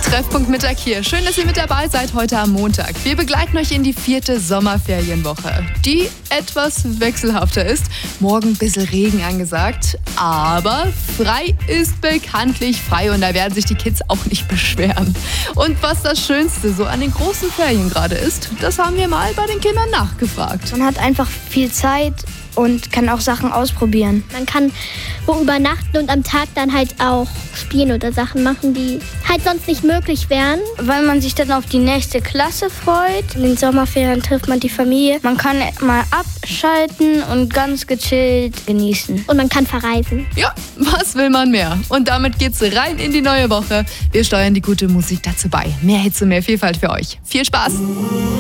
Treffpunkt Mittag hier. Schön, dass ihr mit dabei seid heute am Montag. Wir begleiten euch in die 4. Sommerferienwoche, die etwas wechselhafter ist. Morgen ein bisschen Regen angesagt, aber frei ist bekanntlich frei und da werden sich die Kids auch nicht beschweren. Und was das Schönste so an den großen Ferien gerade ist, das haben wir mal bei den Kindern nachgefragt. Man hat einfach viel Zeit und kann auch Sachen ausprobieren. Man kann wo übernachten und am Tag dann halt auch spielen oder Sachen machen, die halt sonst nicht möglich wären. Weil man sich dann auf die nächste Klasse freut. In den Sommerferien trifft man die Familie. Man kann mal abschalten und ganz gechillt genießen. Und man kann verreisen. Ja, was will man mehr? Und damit geht's rein in die neue Woche. Wir steuern die gute Musik dazu bei. Mehr Hits und mehr Vielfalt für euch. Viel Spaß!